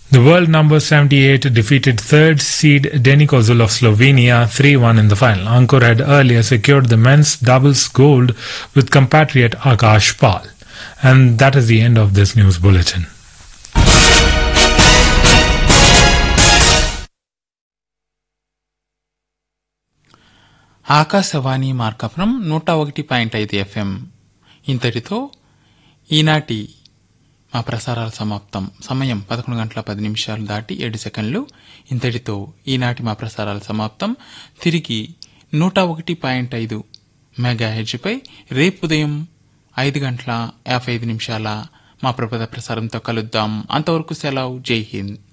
The world number 78 defeated third seed Denis Kozul of Slovenia 3-1 in the final. Ankur had earlier secured the men's doubles gold with compatriot Akash Pal. And that is the end of this news bulletin. Akashvani Markapuram 101.5 FM. ఇంతటితో ఈనాటి మా ప్రసారాల సమాప్తం. సమయం 11:10 దాటి 7 సెకండ్లు. ఇంతటితో ఈనాటి మా ప్రసారాల సమాప్తం. తిరిగి 101.5 మెగాహెర్ట్జ్పై రేపు ఉదయం 5:55 మా ప్రసారంతో కలుద్దాం. అంతవరకు సెలవు. జై హింద్.